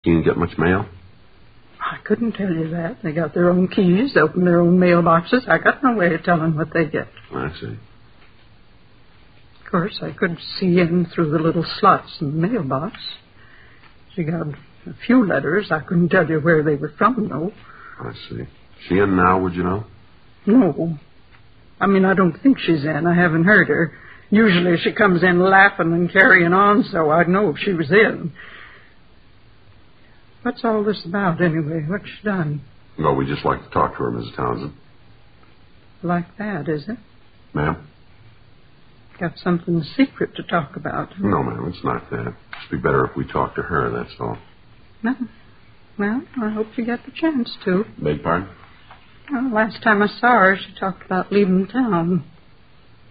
You didn't get much mail? I couldn't tell you that. They got their own keys, they open their own mailboxes. I got no way of telling what they get. I see. Of course, I could see in through the little slots in the mailbox. She got a few letters. I couldn't tell you where they were from, though. I see. She in now, would you know? No. I don't think she's in. I haven't heard her. Usually she comes in laughing and carrying on, so I'd know if she was in. What's all this about, anyway? What's she done? Well, we'd just like to talk to her, Mrs. Townsend. Like that, is it? Ma'am? Got something secret to talk about. No, ma'am, it's not that. It'd be better if we talked to her, that's all. No. Well, I hope you get the chance to. Beg pardon? Well, last time I saw her, she talked about leaving town.